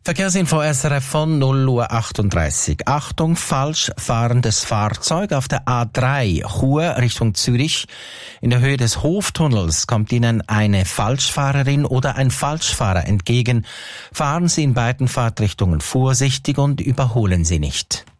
Verkehrsinfo SRF von 0:38 Uhr. Achtung, falsch fahrendes Fahrzeug auf der A3 Chur Richtung Zürich. In der Höhe des Hoftunnels kommt Ihnen eine Falschfahrerin oder ein Falschfahrer entgegen. Fahren Sie in beiden Fahrtrichtungen vorsichtig und überholen Sie nicht.